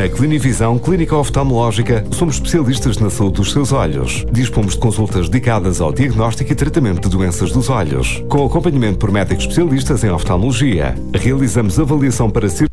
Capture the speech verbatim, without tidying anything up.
Na Clinivisão Clínica Oftalmológica, somos especialistas na saúde dos seus olhos. Dispomos de consultas dedicadas ao diagnóstico e tratamento de doenças dos olhos, com acompanhamento por médicos especialistas em oftalmologia. Realizamos avaliação para cirurgia